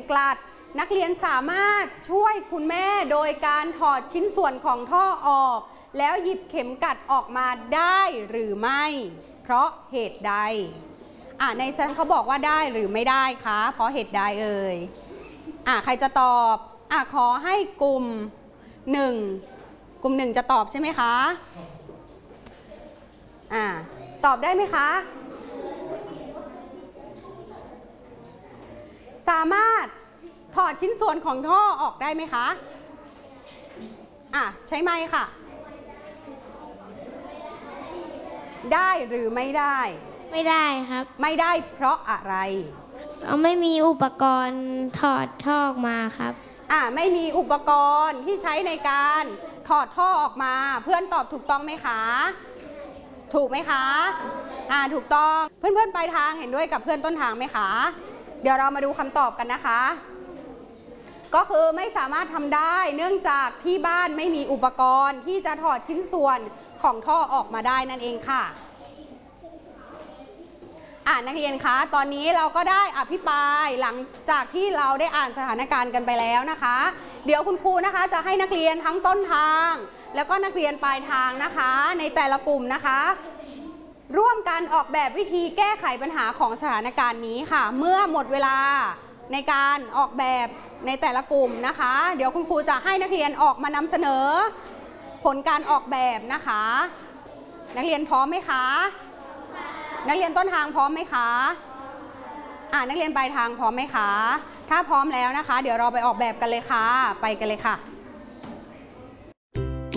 กลัดนักเรียนสามารถช่วยคุณแม่โดยการถอดชิ้นส่วนของท่อออกแล้วหยิบเข็มกลัดออกมาได้หรือไม่เพราะเหตุใดในชั้นเขาบอกว่าได้หรือไม่ได้คะเพราะเหตุใดเอ่ยใครจะตอบขอให้กลุ่ม1จะตอบใช่ไหมคะตอบได้ไหมคะสามารถถอดชิ้นส่วนของท่อออกได้ไหมคะใช้ไมค์ค่ะได้หรือไม่ได้ไม่ได้ครับไม่ได้เพราะอะไรเราไม่มีอุปกรณ์ถอดท่อออกมาครับไม่มีอุปกรณ์ที่ใช้ในการถอดท่อออกมาเพื่อนตอบถูกต้องไหมคะถูกไหมคะถูกต้องเพื่อนๆปลายทางเห็นด้วยกับเพื่อนต้นทางไหมคะเดี๋ยวเรามาดูคำตอบกันนะคะก็คือไม่สามารถทำได้เนื่องจากที่บ้านไม่มีอุปกรณ์ที่จะถอดชิ้นส่วนของท่อออกมาได้นั่นเองค่ะนักเรียนคะตอนนี้เราก็ได้อภิปรายหลังจากที่เราได้อ่านสถานการณ์กันไปแล้วนะคะเดี๋ยวคุณครูนะคะจะให้นักเรียนทั้งต้นทางแล้วก็นักเรียนปลายทางนะคะในแต่ละกลุ่มนะคะร่วมกันออกแบบวิธีแก้ไขปัญหาของสถานการณ์นี้ค่ะเมื่อหมดเวลาในการออกแบบในแต่ละกลุ่มนะคะเดี๋ยวคุณครูจะให้นักเรียนออกมานำเสนอผลการออกแบบนะคะนักเรียนพร้อมไหมคะนักเรียนต้นทางพร้อมไหมคะนักเรียนปลายทางพร้อมไหมคะถ้าพร้อมแล้วนะคะเดี๋ยวเราไปออกแบบกันเลยค่ะไปกันเลยค่ะ